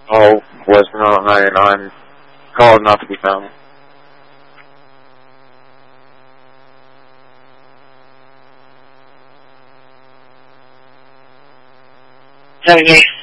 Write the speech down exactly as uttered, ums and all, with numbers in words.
Oh, voicemail ninety-nine. Called not to be found. seventy-eight.